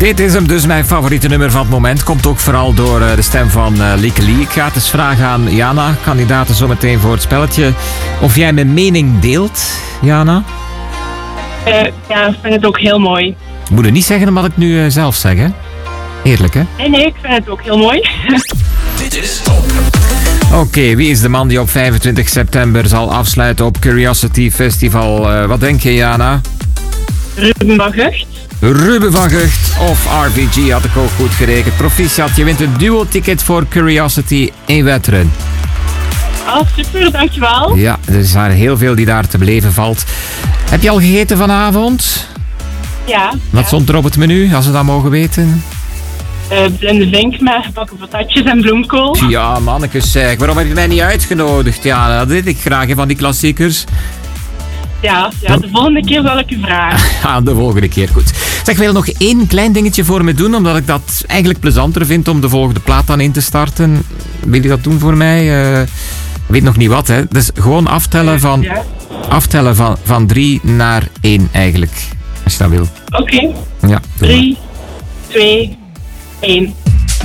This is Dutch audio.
Dit is hem dus, mijn favoriete nummer van het moment. Komt ook vooral door de stem van Lieke Lee. Ik ga het eens vragen aan Jana, kandidaten zometeen voor het spelletje. Of jij mijn mening deelt, Jana? Ja, ik vind het ook heel mooi. Ik moet het niet zeggen omdat ik nu zelf zeg, hè? Eerlijk, hè? Nee, ik vind het ook heel mooi. Dit is Top. Oké, wie is de man die op 25 september zal afsluiten op Curiosity Festival? Wat denk je, Jana? Ruben van Gucht. Ruben van Gucht of RVG had ik ook goed gerekend. Proficiat, je wint een duo-ticket voor Curiosity in Wetteren. Ah, super, dankjewel. Ja, er zijn heel veel die daar te beleven valt. Heb je al gegeten vanavond? Ja. Wat stond er op het menu, als we dat mogen weten? Blinde vink met gebakken patatjes en bloemkool. Ja, mannekes, zeg. Waarom heb je mij niet uitgenodigd? Ja, dat deed ik graag, hè, van die klassiekers. Ja, de volgende keer zal ik u vragen. Ja, de volgende keer, goed. Zeg, wil je nog één klein dingetje voor me doen, omdat ik dat eigenlijk plezanter vind om de volgende plaat dan in te starten? Wil je dat doen voor mij? Ik weet nog niet wat, hè. Dus gewoon aftellen van 3 naar 1 eigenlijk, als je dat wil. Oké. Ja. 3, 2, 1.